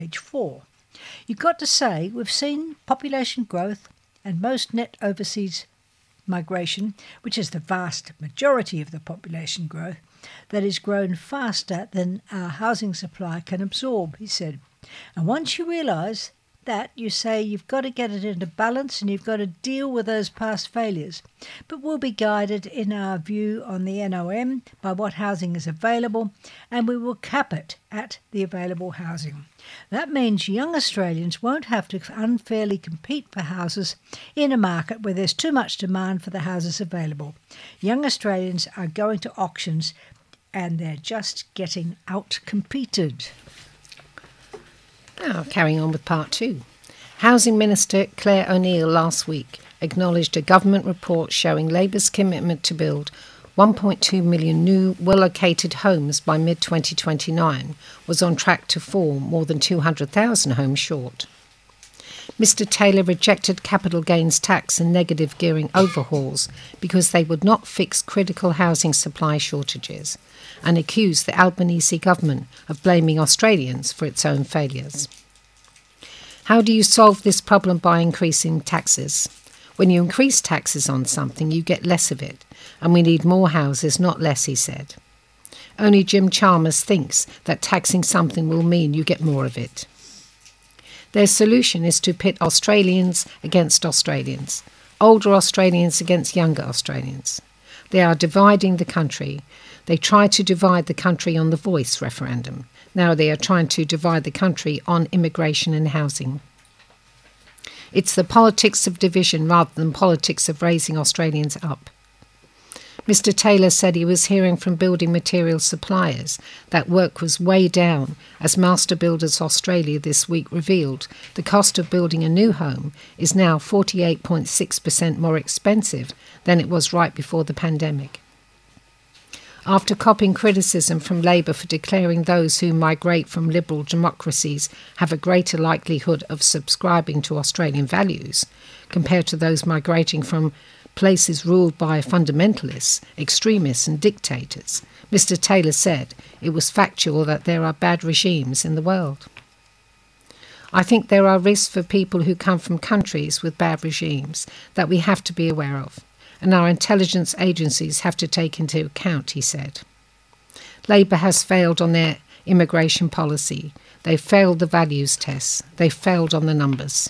page 4. You've got to say we've seen population growth and most net overseas migration, which is the vast majority of the population growth, that is grown faster than our housing supply can absorb, he said. And once you realise that, you say you've got to get it into balance and you've got to deal with those past failures. But we'll be guided in our view on the NOM by what housing is available, and we will cap it at the available housing. That means young Australians won't have to unfairly compete for houses in a market where there's too much demand for the houses available. Young Australians are going to auctions and they're just getting out-competed. Now, carrying on with part 2. Housing Minister Claire O'Neill last week acknowledged a government report showing Labour's commitment to build 1.2 million new, well-located homes by mid-2029 was on track to fall more than 200,000 homes short. Mr Taylor rejected capital gains tax and negative gearing overhauls because they would not fix critical housing supply shortages, and accused the Albanese government of blaming Australians for its own failures. How do you solve this problem by increasing taxes? When you increase taxes on something, you get less of it, and we need more houses, not less, he said. Only Jim Chalmers thinks that taxing something will mean you get more of it. Their solution is to pit Australians against Australians, older Australians against younger Australians. They are dividing the country. They tried to divide the country on the Voice referendum. Now they are trying to divide the country on immigration and housing. It's the politics of division rather than politics of raising Australians up. Mr Taylor said he was hearing from building material suppliers that work was way down, as Master Builders Australia this week revealed the cost of building a new home is now 48.6% more expensive than it was right before the pandemic. After copping criticism from Labour for declaring those who migrate from liberal democracies have a greater likelihood of subscribing to Australian values compared to those migrating from places ruled by fundamentalists, extremists and dictators, Mr Taylor said it was factual that there are bad regimes in the world. I think there are risks for people who come from countries with bad regimes that we have to be aware of, and our intelligence agencies have to take into account, he said. Labour has failed on their immigration policy. They failed the values tests. They failed on the numbers.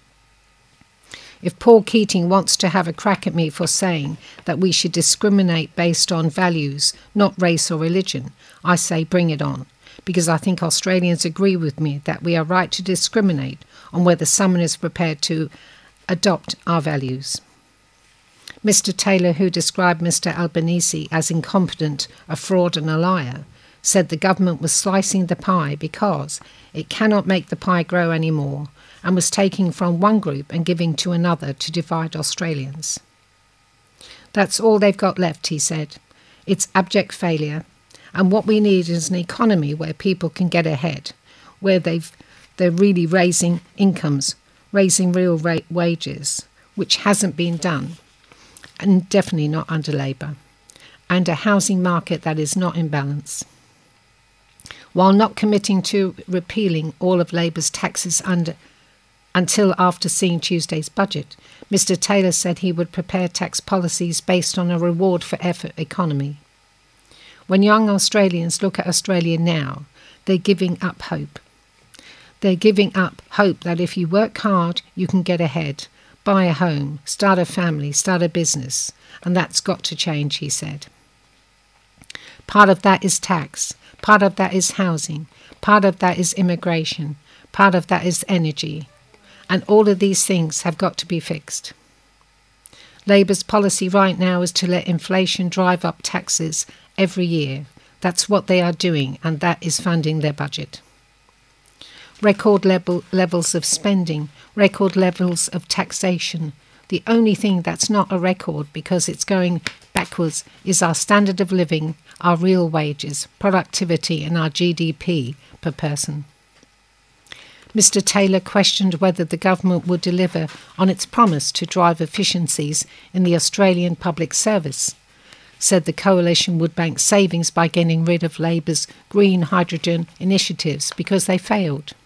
If Paul Keating wants to have a crack at me for saying that we should discriminate based on values, not race or religion, I say bring it on, because I think Australians agree with me that we are right to discriminate on whether someone is prepared to adopt our values. Mr Taylor, who described Mr Albanese as incompetent, a fraud and a liar, said the government was slicing the pie because it cannot make the pie grow anymore, and was taking from one group and giving to another to divide Australians. That's all they've got left, he said. It's abject failure, and what we need is an economy where people can get ahead, where they're really raising incomes, raising real wages, which hasn't been done, and definitely not under Labour, and a housing market that is not in balance. While not committing to repealing all of Labour's taxes until after seeing Tuesday's budget, Mr Taylor said he would prepare tax policies based on a reward for effort economy. When young Australians look at Australia now, they're giving up hope. They're giving up hope that if you work hard, you can get ahead, buy a home, start a family, start a business, and that's got to change, he said. Part of that is tax, part of that is housing, part of that is immigration, part of that is energy. And all of these things have got to be fixed. Labour's policy right now is to let inflation drive up taxes every year. That's what they are doing, and that is funding their budget. Record levels of spending, record levels of taxation. The only thing that's not a record because it's going backwards is our standard of living, our real wages, productivity and our GDP per person. Mr Taylor questioned whether the government would deliver on its promise to drive efficiencies in the Australian public service, said the coalition would bank savings by getting rid of Labour's green hydrogen initiatives because they failed.